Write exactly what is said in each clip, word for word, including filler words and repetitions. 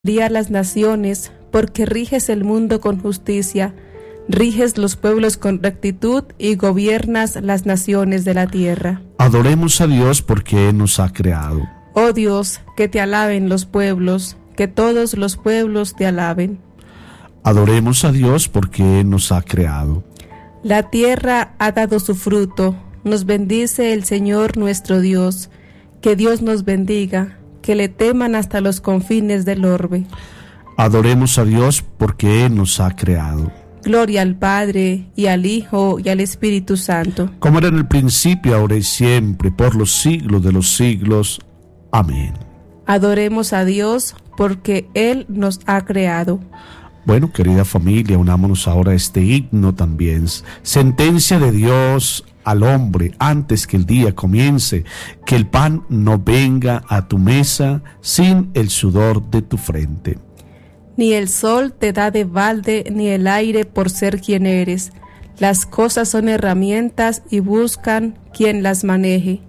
a las naciones, porque riges el mundo con justicia, riges los pueblos con rectitud y gobiernas las naciones de la tierra. Adoremos a Dios porque Él nos ha creado. Oh Dios, que te alaben los pueblos, que todos los pueblos te alaben. Adoremos a Dios porque Él nos ha creado. La tierra ha dado su fruto, nos bendice el Señor nuestro Dios. Que Dios nos bendiga, que le teman hasta los confines del orbe. Adoremos a Dios porque Él nos ha creado. Gloria al Padre, y al Hijo, y al Espíritu Santo. Como era en el principio, ahora y siempre, por los siglos de los siglos. Amén. Adoremos a Dios porque Él nos ha creado. Bueno, querida familia, unámonos ahora a este himno también. Sentencia de Dios al hombre antes que el día comience, que el pan no venga a tu mesa sin el sudor de tu frente. Ni el sol te da de balde, ni el aire por ser quien eres. Las cosas son herramientas y buscan quien las maneje.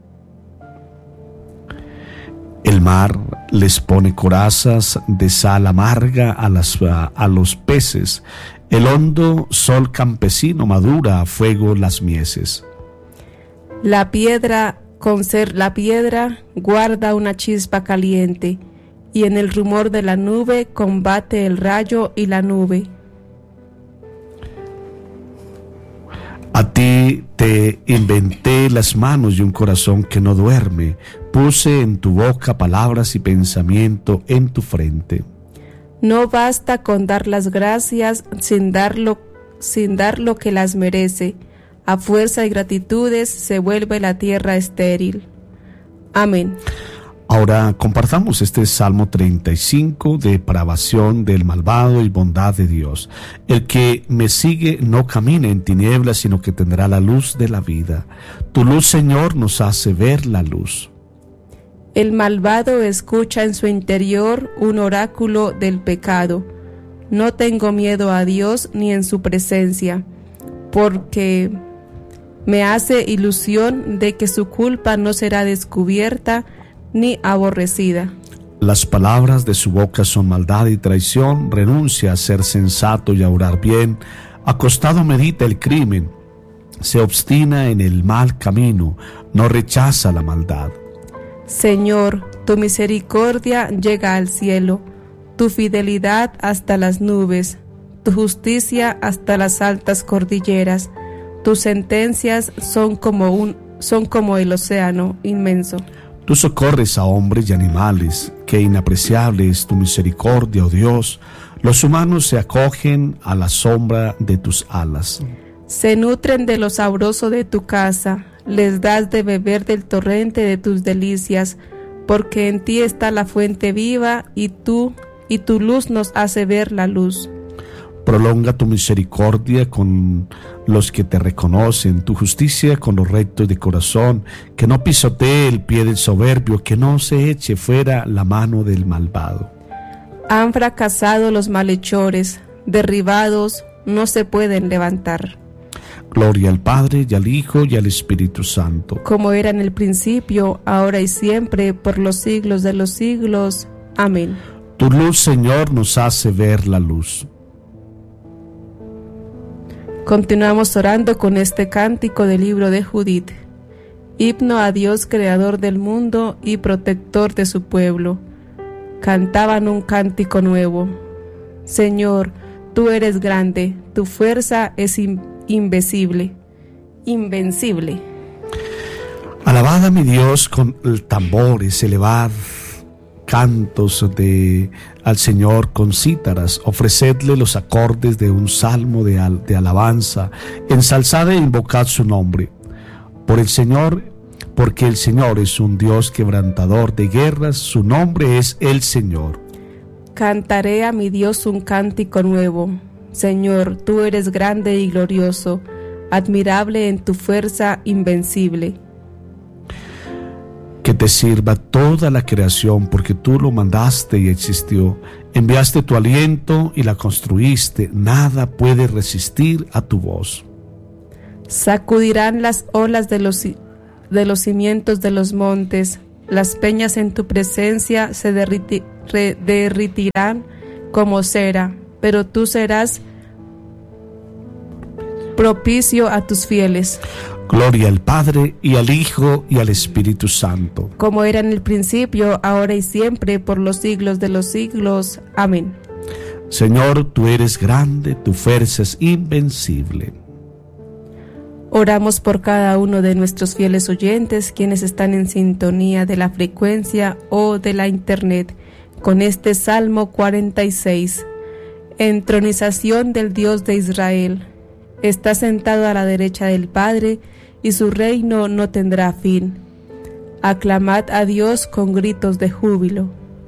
El mar les pone corazas de sal amarga a, las, a, a los peces. El hondo sol campesino madura a fuego las mieses. La piedra, con ser la piedra, guarda una chispa caliente, y en el rumor de la nube combate el rayo y la nube. A ti te inventé las manos y un corazón que no duerme. Puse en tu boca palabras y pensamiento en tu frente. No basta con dar las gracias sin dar lo, sin dar lo que las merece. A fuerza de gratitudes se vuelve la tierra estéril. Amén. Ahora compartamos este Salmo treinta y cinco, de depravación del malvado y bondad de Dios. El que me sigue no camina en tinieblas, sino que tendrá la luz de la vida. Tu luz, Señor, nos hace ver la luz. El malvado escucha en su interior un oráculo del pecado. No tengo miedo a Dios ni en su presencia, porque me hace ilusión de que su culpa no será descubierta ni aborrecida. Las palabras de su boca son maldad y traición. Renuncia a ser sensato y a orar bien. Acostado medita el crimen. Se obstina en el mal camino. No rechaza la maldad. Señor, tu misericordia llega al cielo, tu fidelidad hasta las nubes, tu justicia hasta las altas cordilleras. Tus sentencias son como un, son como el océano inmenso. Tú socorres a hombres y animales. Qué inapreciable es tu misericordia, oh Dios. Los humanos se acogen a la sombra de tus alas. Se nutren de lo sabroso de tu casa. Les das de beber del torrente de tus delicias, porque en ti está la fuente viva, y tú y tu luz nos hace ver la luz. Prolonga tu misericordia con los que te reconocen, tu justicia con los rectos de corazón, que no pisotee el pie del soberbio, que no se eche fuera la mano del malvado. Han fracasado los malhechores, derribados no se pueden levantar. Gloria al Padre, y al Hijo, y al Espíritu Santo. Como era en el principio, ahora y siempre, por los siglos de los siglos. Amén. Tu luz, Señor, nos hace ver la luz. Continuamos orando con este cántico del libro de Judith. Himno a Dios, creador del mundo y protector de su pueblo. Cantaban un cántico nuevo. Señor, tú eres grande, tu fuerza es in- invencible, invencible. Alabad a mi Dios con tambores, elevad cantos de, al Señor con cítaras, ofrecedle los acordes de un salmo de, al, de alabanza, ensalzad e invocad su nombre. Por el Señor, porque el Señor es un Dios quebrantador de guerras, su nombre es el Señor. Cantaré a mi Dios un cántico nuevo. Señor, tú eres grande y glorioso, admirable en tu fuerza invencible. Que te sirva toda la creación, porque tú lo mandaste y existió. Enviaste tu aliento y la construiste. Nada puede resistir a tu voz. Sacudirán las olas de los, de los cimientos de los montes. Las peñas en tu presencia se derriti- re- derritirán como cera, pero tú serás propicio a tus fieles. Gloria al Padre, y al Hijo, y al Espíritu Santo. Como era en el principio, ahora y siempre, por los siglos de los siglos. Amén. Señor, tú eres grande, tu fuerza es invencible. Oramos por cada uno de nuestros fieles oyentes, quienes están en sintonía de la frecuencia o de la internet, con este Salmo cuarenta y seis. Entronización del Dios de Israel. Está sentado a la derecha del Padre, y su reino no tendrá fin. Aclamad a Dios con gritos de júbilo.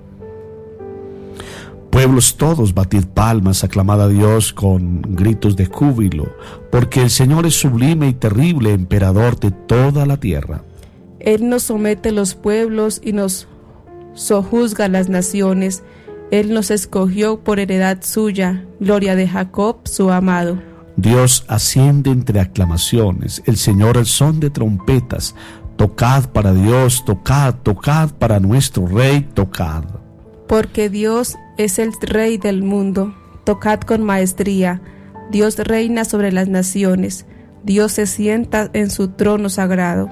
Pueblos todos, batid palmas, aclamad a Dios con gritos de júbilo, porque el Señor es sublime y terrible, emperador de toda la tierra. Él nos somete los pueblos y nos sojuzga las naciones. Él nos escogió por heredad suya, gloria de Jacob, su amado. Dios asciende entre aclamaciones, el Señor al son de trompetas. Tocad para Dios, tocad, tocad para nuestro Rey, tocad. Porque Dios es el Rey del mundo, tocad con maestría. Dios reina sobre las naciones, Dios se sienta en su trono sagrado.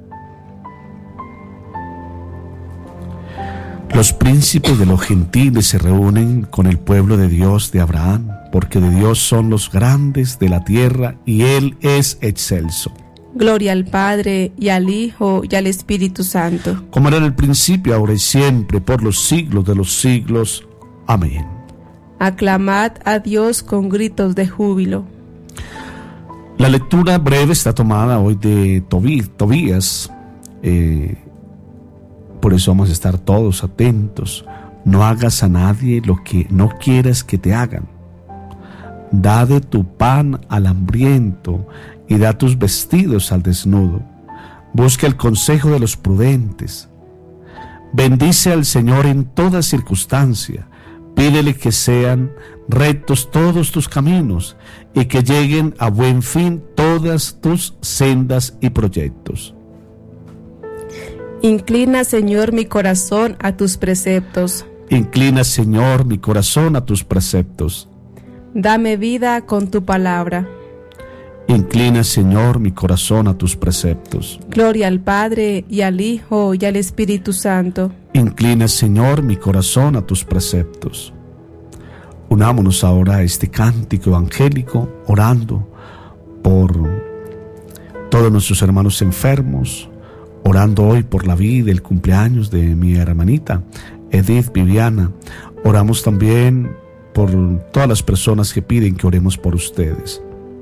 Los príncipes de los gentiles se reúnen con el pueblo de Dios de Abraham, porque de Dios son los grandes de la tierra, y Él es excelso. Gloria al Padre, y al Hijo, y al Espíritu Santo. Como era en el principio, ahora y siempre, por los siglos de los siglos. Amén. Aclamad a Dios con gritos de júbilo. La lectura breve está tomada hoy de Tobí, Tobías. Eh, por eso vamos a estar todos atentos. No hagas a nadie lo que no quieras que te hagan. Da de tu pan al hambriento, y da tus vestidos al desnudo. Busca el consejo de los prudentes. Bendice al Señor en toda circunstancia. Pídele que sean rectos todos tus caminos, y que lleguen a buen fin todas tus sendas y proyectos. Inclina, Señor, mi corazón a tus preceptos. Inclina, Señor, mi corazón a tus preceptos. Dame vida con tu palabra. Inclina, Señor, mi corazón a tus preceptos. Gloria al Padre, y al Hijo, y al Espíritu Santo. Inclina, Señor, mi corazón a tus preceptos. Unámonos ahora a este cántico evangélico, orando por todos nuestros hermanos enfermos, orando hoy por la vida y el cumpleaños de mi hermanita Edith Viviana. Oramos también por todas las personas que piden que oremos por ustedes.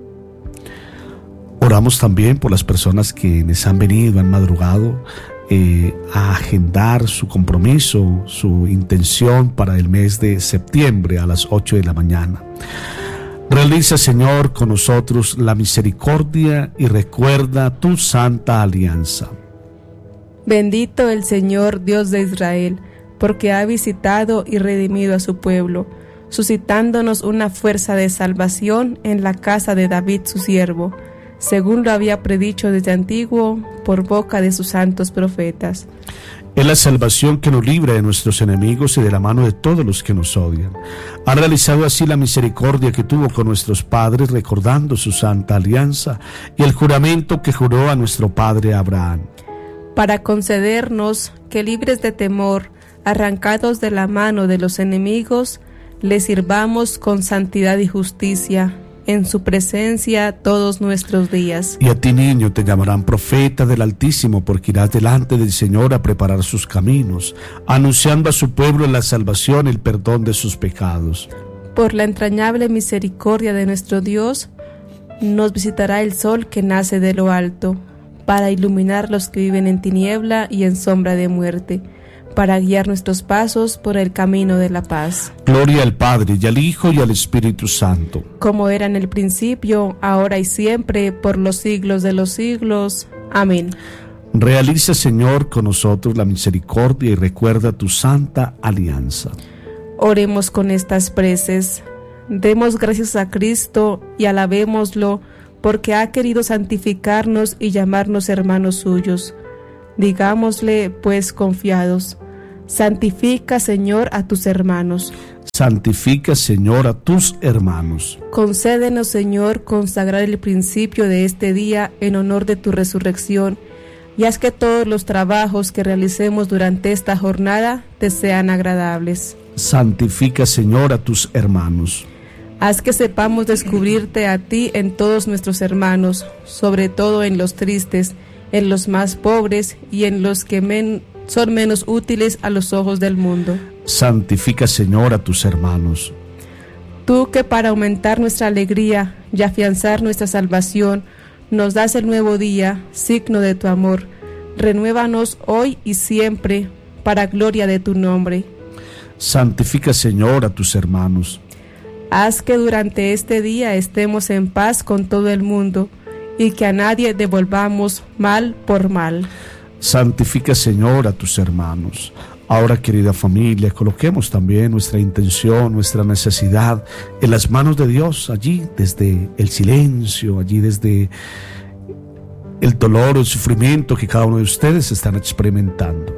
Oramos también por las personas que les han venido, han madrugado eh, a agendar su compromiso, su intención para el mes de septiembre a las ocho de la mañana. Realiza, Señor, con nosotros la misericordia y recuerda tu santa alianza. Bendito el Señor, Dios de Israel, porque ha visitado y redimido a su pueblo, suscitándonos una fuerza de salvación en la casa de David su siervo, según lo había predicho desde antiguo por boca de sus santos profetas. Es la salvación que nos libra de nuestros enemigos y de la mano de todos los que nos odian. Ha realizado así la misericordia que tuvo con nuestros padres, recordando su santa alianza y el juramento que juró a nuestro padre Abraham. Para concedernos que, libres de temor, arrancados de la mano de los enemigos, le sirvamos con santidad y justicia en su presencia todos nuestros días. Y a ti, niño, te llamarán profeta del Altísimo, porque irás delante del Señor a preparar sus caminos, anunciando a su pueblo la salvación, el perdón de sus pecados. Por la entrañable misericordia de nuestro Dios, nos visitará el sol que nace de lo alto, para iluminar los que viven en tiniebla y en sombra de muerte, para guiar nuestros pasos por el camino de la paz. Gloria al Padre, y al Hijo, y al Espíritu Santo. Como era en el principio, ahora y siempre, por los siglos de los siglos. Amén. Realiza, Señor, con nosotros la misericordia y recuerda tu santa alianza. Oremos con estas preces. Demos gracias a Cristo y alabémoslo, porque ha querido santificarnos y llamarnos hermanos suyos. Digámosle pues confiados: santifica, Señor, a tus hermanos. Santifica, Señor, a tus hermanos. Concédenos, Señor, consagrar el principio de este día en honor de tu resurrección, y haz que todos los trabajos que realicemos durante esta jornada te sean agradables. Santifica, Señor, a tus hermanos. Haz que sepamos descubrirte a ti en todos nuestros hermanos, sobre todo en los tristes, en los más pobres y en los que men- son menos útiles a los ojos del mundo. Santifica, Señor, a tus hermanos. Tú que para aumentar nuestra alegría y afianzar nuestra salvación, nos das el nuevo día, signo de tu amor. Renuévanos hoy y siempre, para gloria de tu nombre. Santifica, Señor, a tus hermanos. Haz que durante este día estemos en paz con todo el mundo, y que a nadie devolvamos mal por mal. Santifica, Señor, a tus hermanos. Ahora, querida familia, coloquemos también nuestra intención, nuestra necesidad en las manos de Dios, allí desde el silencio, allí desde el dolor, el sufrimiento que cada uno de ustedes están experimentando.